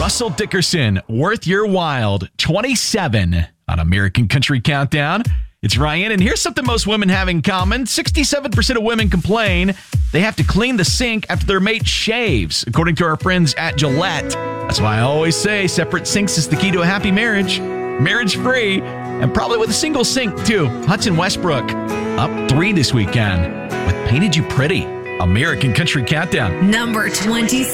Russell Dickerson, Worth Your Wild, 27 on American Country Countdown. It's Ryan, and here's something most women have in common. 67% of women complain they have to clean the sink after their mate shaves, according to our friends at Gillette. That's why I always say separate sinks is the key to a happy marriage. Marriage-free, and probably with a single sink, too. Hudson Westbrook, up 3 this weekend with Painted You Pretty. American Country Countdown. Number 26.